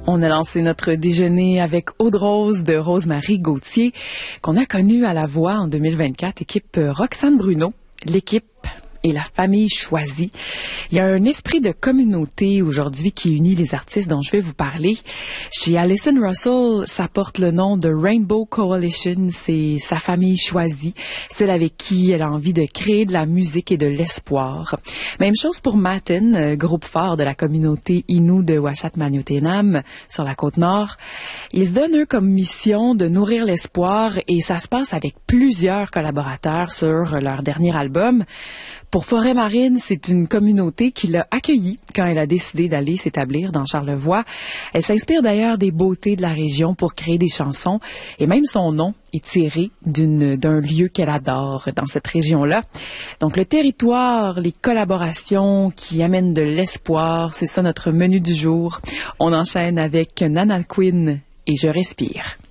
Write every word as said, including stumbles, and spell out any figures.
On a lancé notre déjeuner avec Eau de Rose de Rose-Marie Gauthier, qu'on a connue à la voix en deux mille vingt-quatre, équipe Roxane Bruno, l'équipe et la famille choisie. Il y a un esprit de communauté aujourd'hui qui unit les artistes dont je vais vous parler. Chez Alison Russell, ça porte le nom de Rainbow Coalition. C'est sa famille choisie, celle avec qui elle a envie de créer de la musique et de l'espoir. Même chose pour Matin, groupe phare de la communauté Innu de Uashat Mak Mani-Utenam sur la Côte-Nord. Ils se donnent, eux, comme mission de nourrir l'espoir et ça se passe avec plusieurs collaborateurs sur leur dernier album. Pour Forêt Marine, c'est une communauté qui l'a accueillie quand elle a décidé d'aller s'établir dans Charlevoix. Elle s'inspire d'ailleurs des beautés de la région pour créer des chansons et même son nom est tiré d'une, d'un lieu qu'elle adore dans cette région-là. Donc le territoire, les collaborations qui amènent de l'espoir, c'est ça notre menu du jour. On enchaîne avec Nana Queen et Je respire.